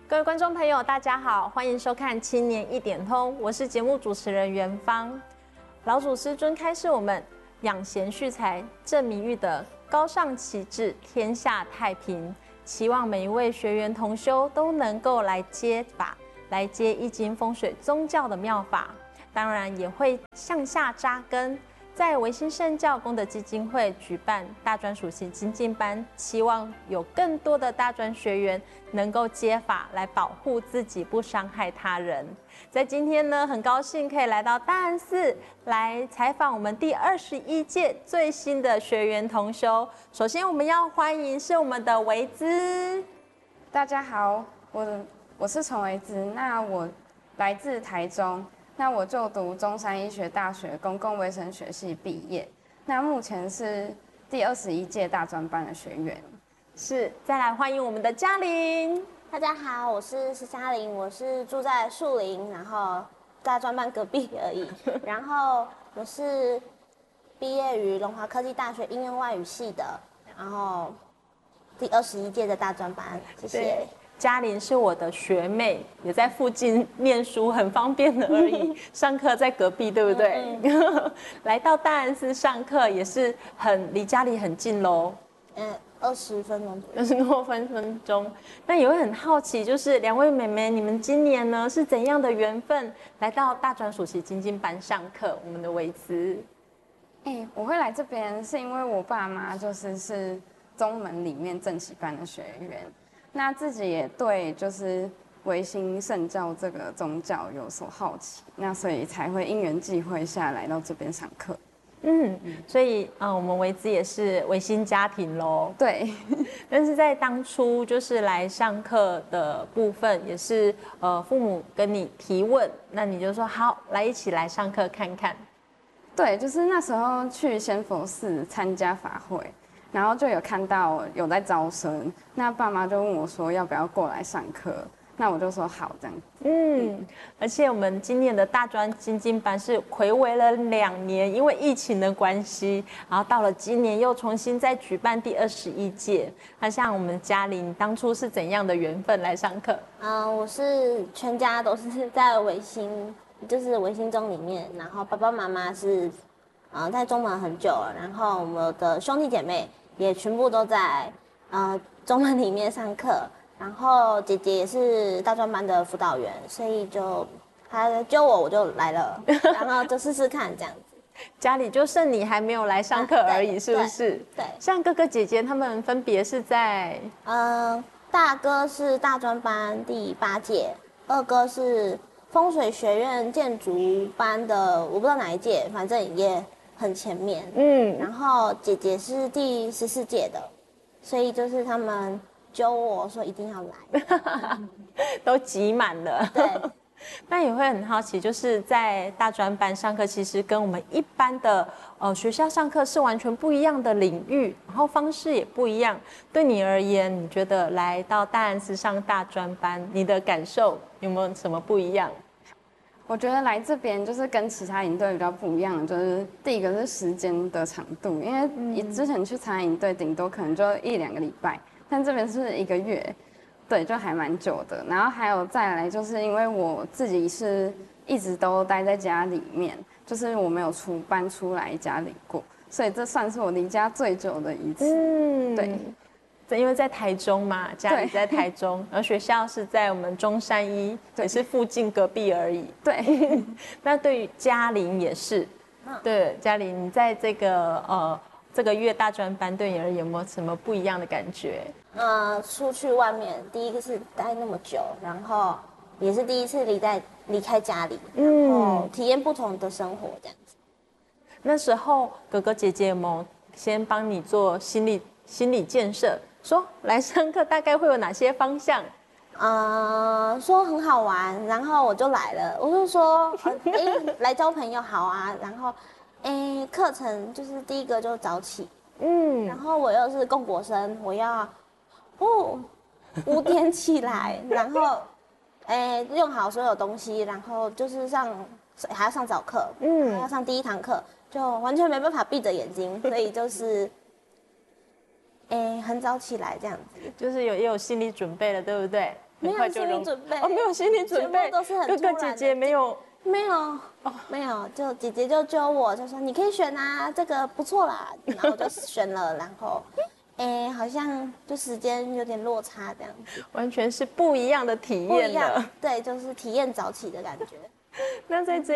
各位观众朋友，大家好，欢迎收看《青年一点通》，我是节目主持人袁芳。老祖师尊开示我们养贤蓄才、正名誉的高尚旗帜，天下太平。期望每一位学员同修都能够来接法，来接易经风水宗教的妙法，当然也会向下扎根。在维新圣教功德基金会举办大专属性精进班，期望有更多的大专学员能够接法来保护自己，不伤害他人。在今天呢，很高兴可以来到大安寺来采访我们第21届最新的学员同修。首先，我们要欢迎是我们的维姿。 大家好，我是陈维姿，那我来自台中。那我就读中山医学大学公共卫生学系毕业，那目前是第21届大专班的学员。 是，再来欢迎我们的嘉玲。 大家好，我是施嘉玲，我是住在树林，然后大专班隔壁而已。然后我是毕业于龙华科技大学应用外语系的，然后第21届的大专班，谢谢。 嘉玲是我的学妹，也在附近念书，很方便的而已。上课在隔壁，对不对？来到大安寺上课也是离家里很近喽。 20分钟左右。 20多分钟。那也会很好奇，就是两位妹妹，你们今年呢是怎样的缘分来到大专属性精进班上课？我们的维姿。 我会来这边是因为我爸妈是宗门里面正旗班的学员。那自己也对就是维新圣教这个宗教有所好奇，那所以才会因缘际会下来到这边上课。 所以我们维姿也是维新家庭咯。 对， 但是在当初就是来上课的部分，也是父母跟你提问，那你就说好，一起来上课看看。 对，就是那时候去仙佛寺参加法会。然后就有看到有在招生，那爸妈就问我说要不要过来上课，那我就说好这样子。 而且我们今年的大专精进班是睽违了2年，因为疫情的关系，然后到了今年又重新再举办第21届。那像我们嘉玲当初是怎样的缘分来上课？ 我是全家都是在维新，就是维新宗里面，然后爸爸妈妈是在中门很久了，然后我们的兄弟姐妹也全部都在中门里面上课，然后姐姐也是大专班的辅导员，所以就她揪我就来了，然后就试试看这样子。 家里就剩你还没有来上课而已，是不是？ 对。 像哥哥姐姐他们分别是在大哥是大专班第8届，二哥是风水学院建筑班的，我不知道哪一届，反正也很前面。然后姐姐是第14届的，所以就是他们揪我说一定要来， 都挤满了。 对。 那也会很好奇，就是在大专班上课，其实跟我们一般的学校上课是完全不一样的领域，然后方式也不一样。对你而言，你觉得来到大安寺上大专班，你的感受有没有什么不一样？ 我觉得来这边就是跟其他营队比较不一样，就是第一个是时间的长度，因为你之前去参加营队顶多可能就1-2个礼拜，但这边是1个月。对，就还蛮久的。然后还有再来，就是因为我自己是一直都待在家里面，就是我没有搬出来家里过，所以这算是我离家最久的一次。 对，因为在台中嘛，家里在台中，然后学校是在我们中山医，也是附近隔壁而已。 对， 那对于嘉玲也是，对，嘉玲，你在这个月大专班对你而言有没有什么不一样的感觉？ 出去外面，第一个是待那么久，然后也是第一次离开家里，然后体验不同的生活这样子。 那时候哥哥姐姐有没有先帮你做心理建设，说来上课大概会有哪些方向？ 说很好玩，然后我就来了。我就说，来交朋友好啊。然后，课程就是第一个就早起，然后我又是共国生，我要5点起来，然后用好所有东西，然后就是还要上早课，还要上第一堂课，就完全没办法闭着眼睛，所以就是很早起来这样子， 就是也有心理准备了，对不对？ 没有心理融准备哦，没有心理准备， 全部都是很哥哥姐突然的姐没有没有没有，就姐姐就揪我，就说你可以选啊，这个不错啦，然后我就选了，然后，好像就时间有点落差这样子， 完全是不一样的体不一样验了。， 对，就是体验早起的感觉。 那在这